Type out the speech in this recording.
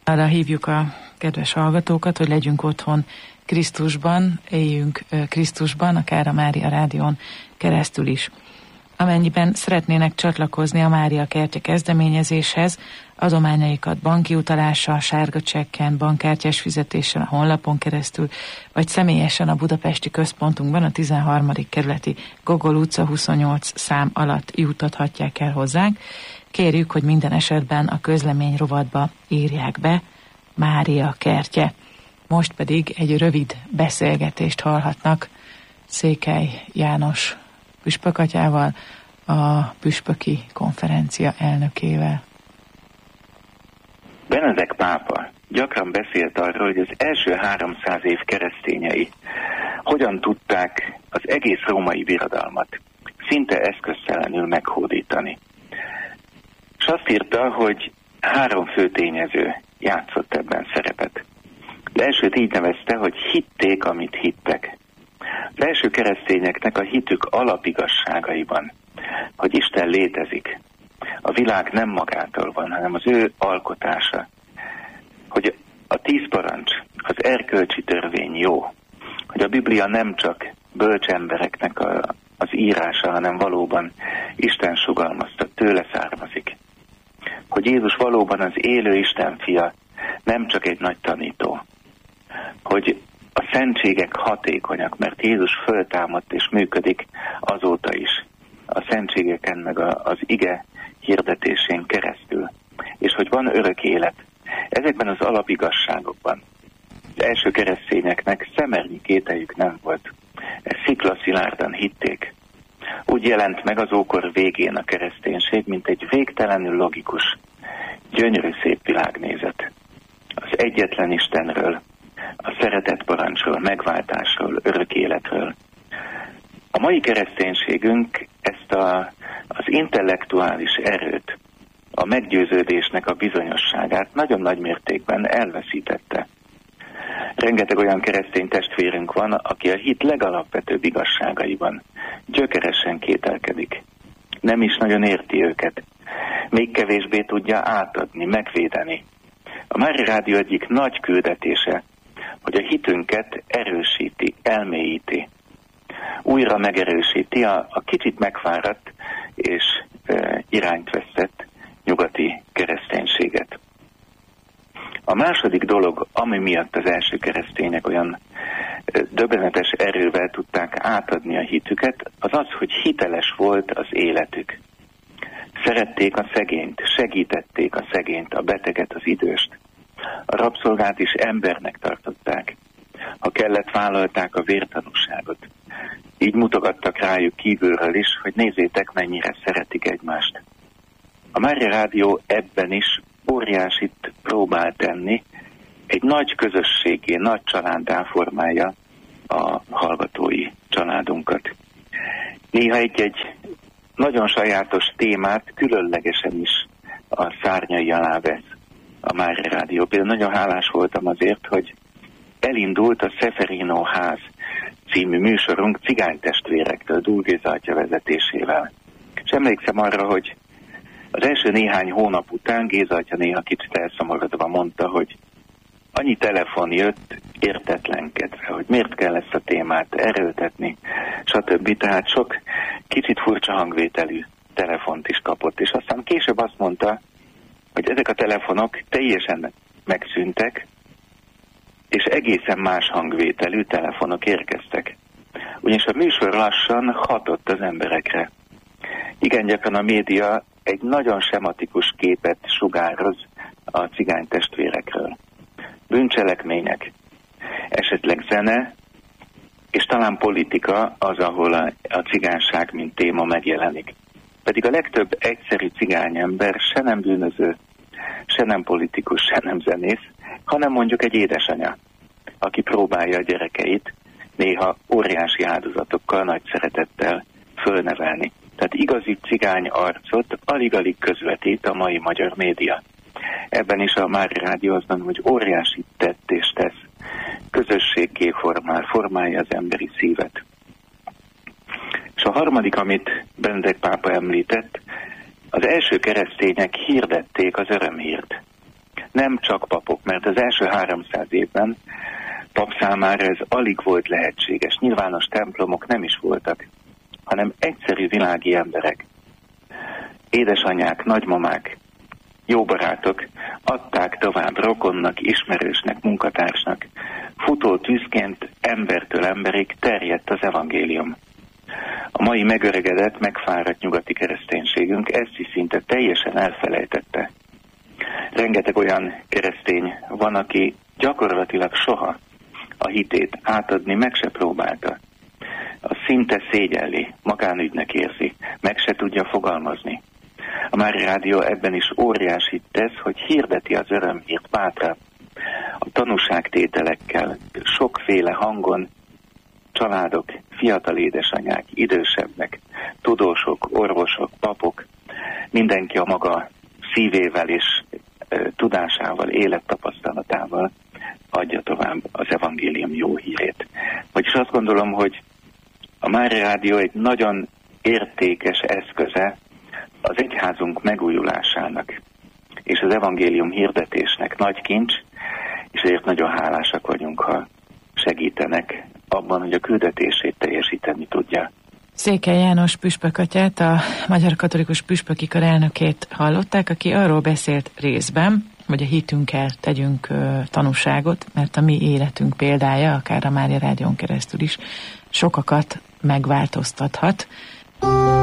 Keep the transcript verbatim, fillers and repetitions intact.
Arra hívjuk a kedves hallgatókat, hogy legyünk otthon Krisztusban, éljünk Krisztusban, akár a Mária Rádión keresztül is. Amennyiben szeretnének csatlakozni a Mária Kertje kezdeményezéshez, adományaikat banki utalással, sárga csekken, bankkártyás fizetéssel a honlapon keresztül, vagy személyesen a budapesti központunkban a tizenharmadik kerületi Gogol utca huszonnyolc szám alatt juttathatják el hozzánk. Kérjük, hogy minden esetben a közlemény rovatba írják be Mária Kertje. Most pedig egy rövid beszélgetést hallhatnak Székely János püspökatyával, a püspöki konferencia elnökével. Benedek pápa gyakran beszélt arról, hogy az első háromszáz év keresztényei hogyan tudták az egész római birodalmat szinte eszköztelenül meghódítani. És azt írta, hogy három fő tényező játszott ebben szerepet. Az elsőt így nevezte, hogy hitték, amit hittek. Az első keresztényeknek a hitük alapigasságaiban, hogy Isten létezik. A világ nem magától van, hanem az ő alkotása. Hogy a tíz parancs, az erkölcsi törvény jó. Hogy a Biblia nem csak bölcs embereknek a, az írása, hanem valóban Isten sugalmazta, tőle származik. Hogy Jézus valóban az élő Isten fia, nem csak egy nagy tanító. Hogy a szentségek hatékonyak, mert Jézus föltámadt és működik azóta is. A szentségeken meg a, az ige hirdetésén keresztül. És hogy van örök élet. Ezekben az alapigasságokban az első keresztényeknek szemernyi kételyük nem volt. Ezt sziklaszilárdan hitték. Úgy jelent meg az ókor végén a kereszténység, mint egy végtelenül logikus, gyönyörű szép világnézet. Az egyetlen Istenről, a szeretet parancsról, megváltásról, örök életről. A mai kereszténységünk ezt a, az intellektuális erőt, a meggyőződésnek a bizonyosságát nagyon nagy mértékben elveszítette. Rengeteg olyan keresztény testvérünk van, aki a hit legalapvetőbb igazságaiban gyökeresen kételkedik. Nem is nagyon érti őket. Még kevésbé tudja átadni, megvédeni. A Mária Rádió egyik nagy küldetése, hogy a hitünket erősíti, elmélyíti. Újra megerősíti a, a kicsit megfáradt és e, irányt vesztett nyugati kereszténységet. A második dolog, ami miatt az első keresztények olyan e, döbbenetes erővel tudták átadni a hitüket, az az, hogy hiteles volt az életük. Szerették a szegényt, segítették a szegényt, a beteget, az időst. A rabszolgát is embernek tartották. Ha kellett, vállalták a vértanúságot. Így mutogattak rájuk kívülről is, hogy nézzétek, mennyire szeretik egymást. A Mária Rádió ebben is óriásit próbál tenni, egy nagy közösségé, nagy családdá formálja a hallgatói családunkat. Néha egy-egy nagyon sajátos témát különlegesen is a szárnyai alá vesz a Mária Rádió. Például nagyon hálás voltam azért, hogy elindult a Seferino ház című műsorunk cigánytestvérektől, Dúl Géza atya vezetésével. És emlékszem arra, hogy az első néhány hónap után Géza atya néha kicsit elszomorodva mondta, hogy annyi telefon jött értetlenkedve, hogy miért kell ezt a témát erőltetni, stb. Tehát sok kicsit furcsa hangvételű telefont is kapott. És aztán később azt mondta, hogy ezek a telefonok teljesen megszűntek, és egészen más hangvételű telefonok érkeztek. Ugyanis a műsor lassan hatott az emberekre. Igen gyakran a média egy nagyon sematikus képet sugároz a cigány testvérekről. Bűncselekmények, esetleg zene, és talán politika az, ahol a, a cigányság mint téma megjelenik. Pedig a legtöbb egyszerű cigány ember se nem bűnöző, se nem politikus, se nem zenész, hanem mondjuk egy édesanya, aki próbálja a gyerekeit néha óriási áldozatokkal, nagy szeretettel fölnevelni. Tehát igazi cigány arcot alig-alig közvetít a mai magyar média. Ebben is a Mária Rádió azt mondom, hogy óriási tett és tesz. Közösséggé formál, formálja az emberi szívet. És a harmadik, amit Benedek pápa említett, az első keresztények hirdették az örömhírt. nem csak papok, mert az első háromszáz évben pap számára ez alig volt lehetséges. Nyilvános templomok nem is voltak, hanem egyszerű világi emberek, édesanyák, nagymamák, jó barátok adták tovább rokonnak, ismerősnek, munkatársnak. Futó tűzként embertől emberig terjedt az evangélium. A mai megöregedett, megfáradt nyugati kereszténységünk ezt is szinte teljesen elfelejtette. Rengeteg olyan keresztény van, aki gyakorlatilag soha a hitét átadni meg se próbálta. A szinte szégyelli, magánügynek érzi, meg se tudja fogalmazni. A Mária Rádió ebben is óriásit tesz, hogy hirdeti az örömhírt bátran, a tanúságtételekkel, sokféle hangon, családok, fiatal édesanyák, idősebbek, tudósok, orvosok, papok, mindenki a maga szívével és e, tudásával, élettapasztalatával adja tovább az evangélium jó hírét. Vagyis azt gondolom, hogy a Mária Rádió egy nagyon értékes eszköze az egyházunk megújulásának és az evangélium hirdetésnek nagy kincs, és ezért nagyon hálásak vagyunk, ha segítenek abban, hogy a küldetését teljesíteni tudja. Székely János püspökatyát, a Magyar Katolikus Püspöki Kar elnökét hallották, aki arról beszélt részben, hogy a hitünkkel tegyünk uh, tanúságot, mert a mi életünk példája, akár a Mária Rádión keresztül is, sokakat megváltoztathat.